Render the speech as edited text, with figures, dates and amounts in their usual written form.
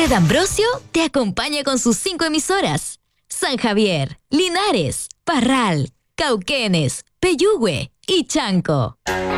Radio D'Ambrosio te acompaña con sus 5 emisoras: San Javier, Linares, Parral, Cauquenes, Peyúgue y Chanco.